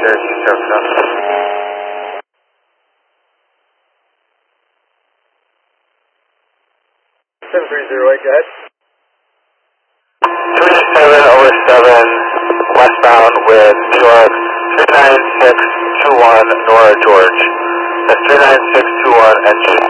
Jersey, Surface. 7308, go ahead. 3707 westbound with New York 39621 Nora George. That's 39621 NG.